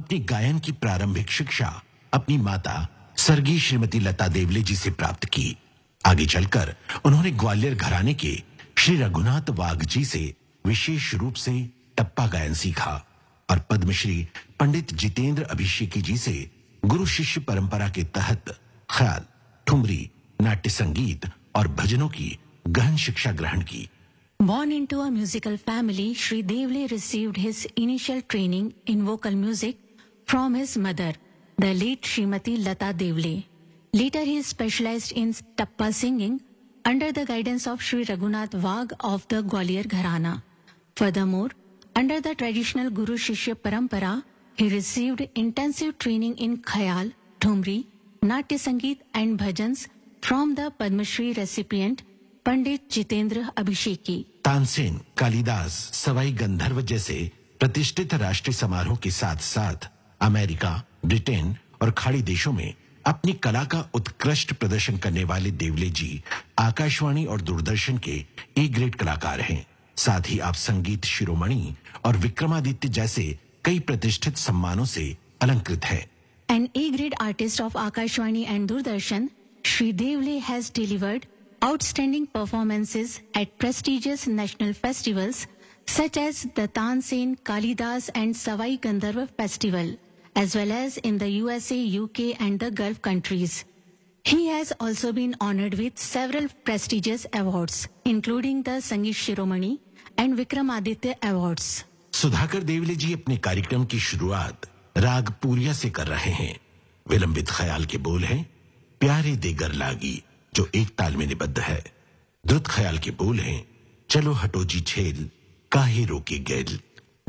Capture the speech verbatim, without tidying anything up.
अपनी गायन की प्रारंभिक शिक्षा अपनी माता स्वर्गीय श्रीमती लता देवले जी से प्राप्त की। आगे चलकर उन्होंने ग्वालियर घराने के श्री रघुनाथ वाघ जी से विशेष रूप से टप्पा गायन सीखा और पद्मश्री पंडित जितेंद्र अभिषेकी जी से गुरु शिष्य परंपरा के तहत ख्याल, ठुमरी, नाट्य संगीत और भजनों की गहन शिक्षा ग्रहण की। Born into a musical family, Shri Devle received his initial training in vocal music from his mother, the late Srimati Lata Devle. Later he specialized in tappa singing under the guidance of Shri Raghunath Vagh of the Gwalior Gharana. Furthermore, under the traditional Guru Shishya Parampara, he received intensive training in Khayal, Thumri, Natya Sangeet and Bhajans from the Padma Shri recipient पंडित जितेंद्र अभिषेकी। तानसेन, कालिदास, सवाई गंधर्व जैसे प्रतिष्ठित राष्ट्रीय समारोह के साथ साथ America, Britain और खाड़ी देशों में अपनी कला का उत्कृष्ट प्रदर्शन करने वाले देवले जी आकाशवाणी और दूरदर्शन के ए ग्रेड कलाकार हैं। साथ ही आप संगीत शिरोमणि और विक्रमादित्य जैसे कई प्रतिष्ठित सम्मानों से अलंकृत हैं। An A grade artist of Akashvani and Doordarshan, Shri Devle has delivered outstanding performances at prestigious national festivals such as the Tansen, Kalidas and Savai Gandharva Festival, as well as in the U S A, U K and the Gulf countries. He has also been honored with several prestigious awards, including the Sangeet Shiromani and Vikramaditya Awards. Sudhakar देवले जी अपने कार्यक्रम की शुरुआत राग पूरिया से कर रहे हैं। विलंबित ख्याल के बोल हैं प्यारे देगर लागी, जो एक ताल में निबद्ध है। द्रुत ख्याल के बोल हैं चलो हटो जी छेल, काहे रोके गैल।